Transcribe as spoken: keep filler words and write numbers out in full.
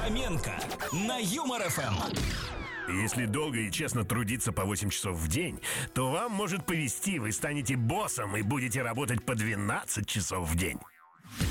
Фоменко на Юмор эф эм. Если долго и честно трудиться по восемь часов в день, то вам может повезти, вы станете боссом и будете работать по двенадцать часов в день.